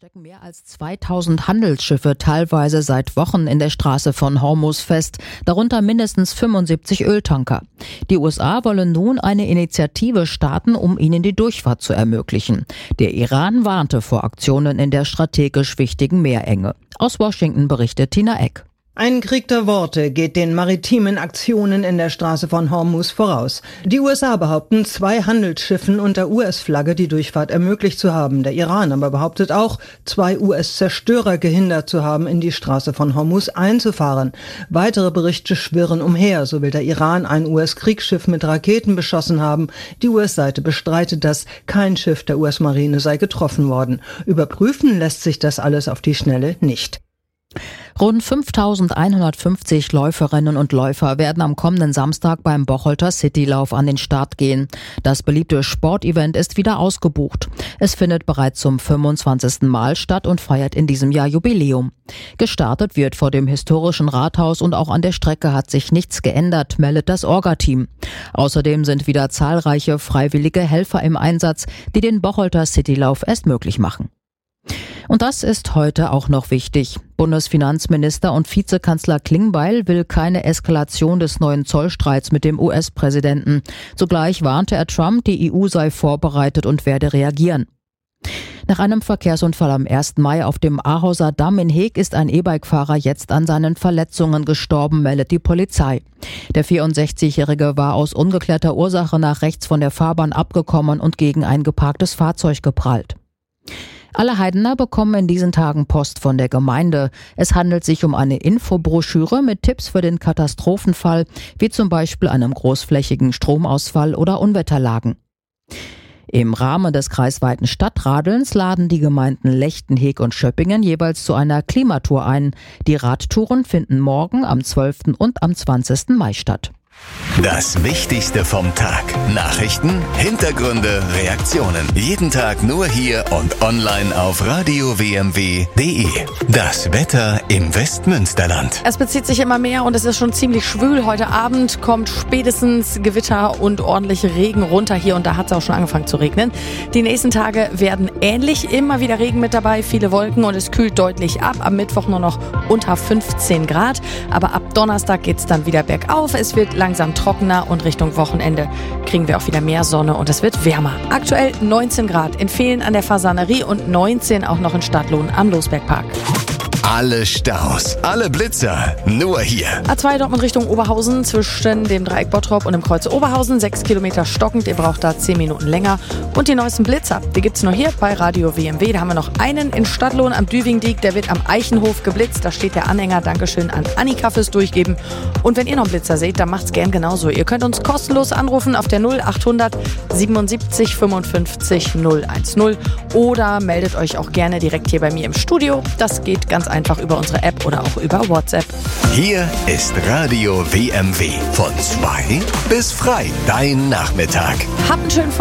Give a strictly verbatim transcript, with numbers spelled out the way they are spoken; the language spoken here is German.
stecken mehr als zweitausend Handelsschiffe teilweise seit Wochen in der Straße von Hormuz fest, darunter mindestens fünfundsiebzig Öltanker. Die U S A wollen nun eine Initiative starten, um ihnen die Durchfahrt zu ermöglichen. Der Iran warnte vor Aktionen in der strategisch wichtigen Meerenge. Aus Washington berichtet Tina Eck. Ein Krieg der Worte geht den maritimen Aktionen in der Straße von Hormuz voraus. Die U S A behaupten, zwei Handelsschiffen unter U S-Flagge die Durchfahrt ermöglicht zu haben. Der Iran aber behauptet auch, zwei U S-Zerstörer gehindert zu haben, in die Straße von Hormuz einzufahren. Weitere Berichte schwirren umher. So will der Iran ein U S-Kriegsschiff mit Raketen beschossen haben. Die U S-Seite bestreitet das. Kein Schiff der U S-Marine sei getroffen worden. Überprüfen lässt sich das alles auf die Schnelle nicht. Rund fünftausendeinhundertfünfzig Läuferinnen und Läufer werden am kommenden Samstag beim Bocholter Citylauf an den Start gehen. Das beliebte Sportevent ist wieder ausgebucht. Es findet bereits zum fünfundzwanzigsten Mal statt und feiert in diesem Jahr Jubiläum. Gestartet wird vor dem historischen Rathaus und auch an der Strecke hat sich nichts geändert, meldet das Orga-Team. Außerdem sind wieder zahlreiche freiwillige Helfer im Einsatz, die den Bocholter Citylauf erst möglich machen. Und das ist heute auch noch wichtig. Bundesfinanzminister und Vizekanzler Klingbeil will keine Eskalation des neuen Zollstreits mit dem U S-Präsidenten. Zugleich warnte er Trump, die E U sei vorbereitet und werde reagieren. Nach einem Verkehrsunfall am ersten Mai auf dem Ahauser Damm in Heeg ist ein E-Bike-Fahrer jetzt an seinen Verletzungen gestorben, meldet die Polizei. Der vierundsechzigjährige war aus ungeklärter Ursache nach rechts von der Fahrbahn abgekommen und gegen ein geparktes Fahrzeug geprallt. Alle Heidener bekommen in diesen Tagen Post von der Gemeinde. Es handelt sich um eine Infobroschüre mit Tipps für den Katastrophenfall, wie zum Beispiel einem großflächigen Stromausfall oder Unwetterlagen. Im Rahmen des kreisweiten Stadtradelns laden die Gemeinden Lechten, Heeg und Schöppingen jeweils zu einer Klimatour ein. Die Radtouren finden morgen am zwölften und am zwanzigsten Mai statt. Das Wichtigste vom Tag. Nachrichten, Hintergründe, Reaktionen. Jeden Tag nur hier und online auf radio w m w punkt d e. Das Wetter im Westmünsterland. Es bezieht sich immer mehr und es ist schon ziemlich schwül. Heute Abend kommt spätestens Gewitter und ordentliche Regen runter. Hier und da hat es auch schon angefangen zu regnen. Die nächsten Tage werden ähnlich. Immer wieder Regen mit dabei, viele Wolken und es kühlt deutlich ab. Am Mittwoch nur noch unter fünfzehn Grad. Aber ab Donnerstag geht es dann wieder bergauf. Es wird langsam trockener und Richtung Wochenende kriegen wir auch wieder mehr Sonne und es wird wärmer. Aktuell neunzehn Grad in Vehlen an der Fasanerie und neunzehn auch noch in Stadtlohn am Losbergpark. Alle Staus, alle Blitzer, nur hier. A zwei Dortmund Richtung Oberhausen zwischen dem Dreieck Bottrop und dem Kreuz Oberhausen. Sechs Kilometer stockend, ihr braucht da zehn Minuten länger. Und die neuesten Blitzer, die gibt's nur hier bei Radio W M W. Da haben wir noch einen in Stadtlohn am Düvingdiek, der wird am Eichenhof geblitzt. Da steht der Anhänger. Dankeschön an Annika fürs Durchgeben. Und wenn ihr noch einen Blitzer seht, dann macht's gern genauso. Ihr könnt uns kostenlos anrufen auf der null achthundert siebenundsiebzig fünfundfünfzig null eins null oder meldet euch auch gerne direkt hier bei mir im Studio. Das geht ganz einfach über unsere App oder auch über WhatsApp. Hier ist Radio W M W von zwei bis frei, dein Nachmittag. Habt einen schönen